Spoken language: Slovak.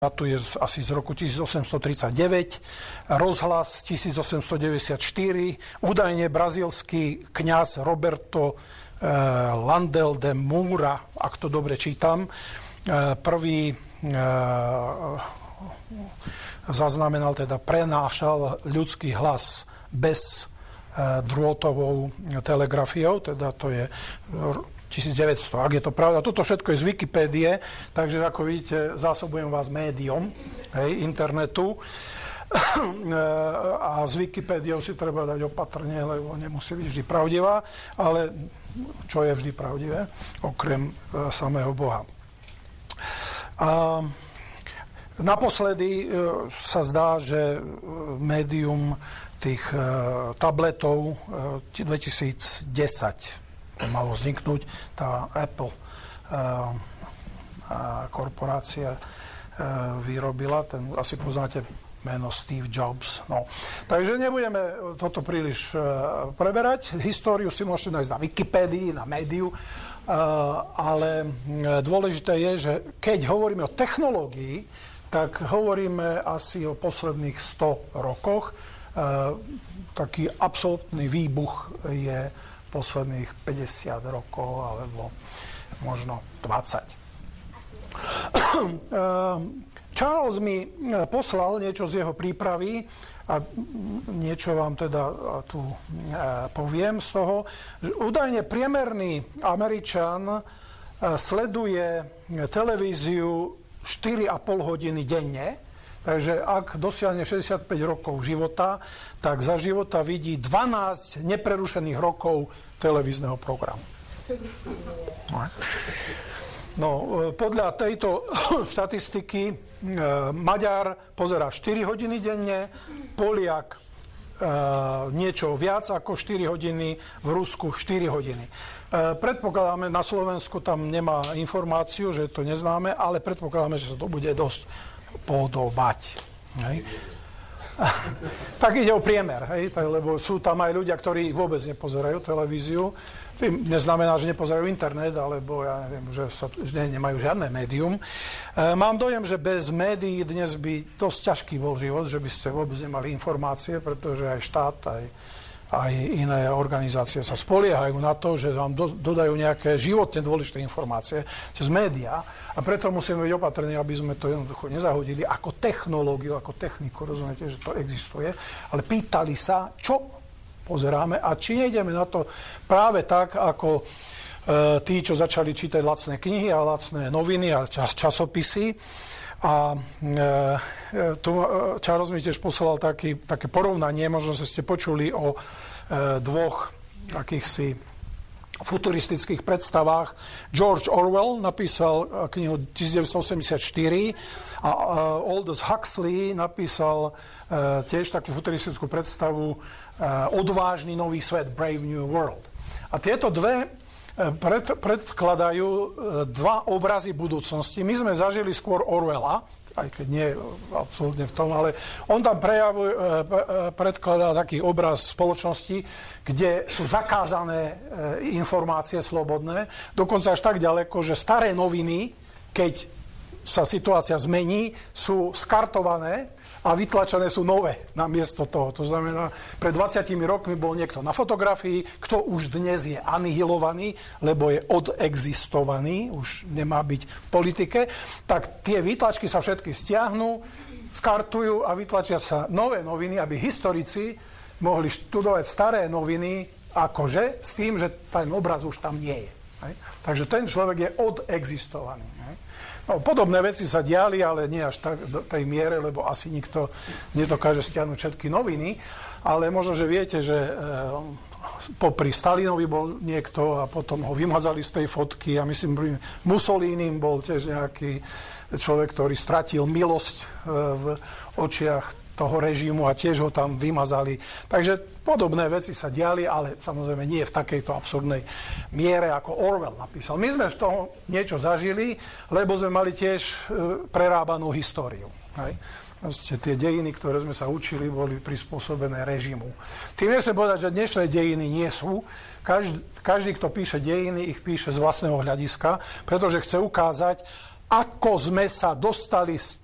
datuje asi z roku 1839, rozhlas 1894, údajne brazílsky kňaz Roberto Landel de Moura, ak to dobre čítam, prvý zaznamenal, teda prenášal ľudský hlas bez drôtovou telegrafiou, teda to je 1900, ak je to pravda. Toto všetko je z Wikipédie, takže ako vidíte, zásobujem vás médiom, internetu. A s Wikipédiou si treba dať opatrne, lebo nemusí byť vždy pravdivá, ale čo je vždy pravdivé, okrem samého Boha. A naposledy sa zdá, že médium tých tabletov 2010 malo vzniknúť, tá Apple korporácia vyrobila, ten asi poznáte meno Steve Jobs. No. Takže nebudeme toto príliš preberať. Históriu si môžete nájsť na Wikipédii, na médiu, ale dôležité je, že keď hovoríme o technológii, tak hovoríme asi o posledných 100 rokoch. Taký absolútny výbuch je posledných 50 rokov, alebo možno 20. Charles mi poslal niečo z jeho prípravy a niečo vám teda tu poviem z toho, že údajne priemerný Američan sleduje televíziu 4,5 hodiny denne. Takže ak dosiahne 65 rokov života, tak za života vidí 12 neprerušených rokov televízneho programu. No, podľa tejto štatistiky Maďar pozerá 4 hodiny denne, Poliak niečo viac ako 4 hodiny, v Rusku 4 hodiny. Predpokladáme, na Slovensku tam nemá informáciu, že to neznáme, ale predpokladáme, že sa to bude dosť podobať. Hej. Tak ide o priemer, hej, lebo sú tam aj ľudia, ktorí vôbec nepozerajú televíziu. Tým neznamená, že nepozerajú internet, alebo ja neviem, že nemajú žiadne médium. Mám dojem, že bez médií dnes by dosť ťažký bol život, že by ste vôbec nemali informácie, pretože aj štát, aj iné organizácie sa spoliehajú na to, že vám dodajú nejaké životne dôležité informácie cez médiá. A preto musíme byť opatrní, aby sme to jednoducho nezahodili ako technológiu, ako techniku. Rozumiete, že to existuje. Ale pýtali sa, čo pozeráme a či nejdeme na to práve tak, ako tí, čo začali čítať lacné knihy a lacné noviny a časopisy. A tu Charles mi tiež poslal také porovnanie, možno sa ste počuli o dvoch akýchsi futuristických predstavách. George Orwell napísal knihu 1984 a Aldous Huxley napísal tiež takú futuristickú predstavu Odvážny nový svet, Brave New World. A tieto dve predkladajú dva obrazy budúcnosti. My sme zažili skôr Orwella, aj keď nie absolútne v tom, ale on tam predkladá taký obraz spoločnosti, kde sú zakázané informácie slobodné, dokonca až tak ďaleko, že staré noviny, keď sa situácia zmení, sú skartované a vytlačené sú nové namiesto toho. To znamená, pred 20 rokmi bol niekto na fotografii, kto už dnes je anihilovaný, lebo je odexistovaný, už nemá byť v politike, tak tie výtlačky sa všetky stiahnu, skartujú a vytlačia sa nové noviny, aby historici mohli študovať staré noviny akože, s tým, že ten obraz už tam nie je. Hej? Takže ten človek je odexistovaný. Hej? No, podobné veci sa diali, ale nie až do tej miere, lebo asi nikto nedokáže stiahnuť všetky noviny. Ale možno, že viete, že popri Stalinovi bol niekto a potom ho vymazali z tej fotky. A myslím, Mussolínim bol tiež nejaký človek, ktorý stratil milosť v očiach toho režimu a tiež ho tam vymazali. Takže podobné veci sa diali, ale samozrejme nie v takejto absurdnej miere, ako Orwell napísal. My sme v tom niečo zažili, lebo sme mali tiež prerábanú históriu. Hej. Vlastne tie dejiny, ktoré sme sa učili, boli prispôsobené režimu. Tým nechcem povedať, že dnešné dejiny nie sú. Každý, kto píše dejiny, ich píše z vlastného hľadiska, pretože chce ukázať, ako sme sa dostali z